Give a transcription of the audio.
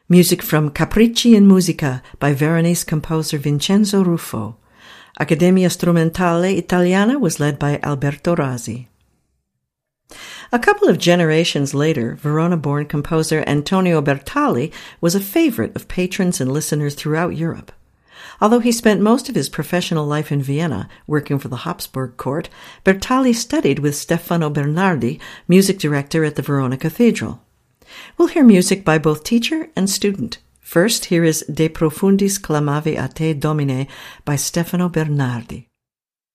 Music from Capricci in Musica by Veronese composer Vincenzo Ruffo. Accademia Strumentale Italiana was led by Alberto Rasi. A couple of generations later, Verona-born composer Antonio Bertali was a favorite of patrons and listeners throughout Europe. Although he spent most of his professional life in Vienna, working for the Habsburg court, Bertali studied with Stefano Bernardi, music director at the Verona Cathedral. We'll hear music by both teacher and student. First, here is De Profundis Clamavi a Te Domine by Stefano Bernardi.